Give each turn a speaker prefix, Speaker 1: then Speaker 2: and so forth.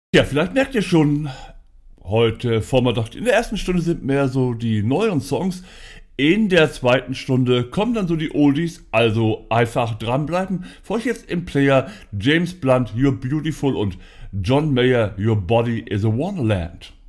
Speaker 1: Ja, vielleicht merkt ihr schon, heute vormittag in der ersten Stunde sind mehr so die neueren Songs. In der zweiten Stunde kommen dann so die Oldies, also einfach dranbleiben. Für euch jetzt im Player James Blunt, You're Beautiful und John Mayer, Your Body is a Wonderland.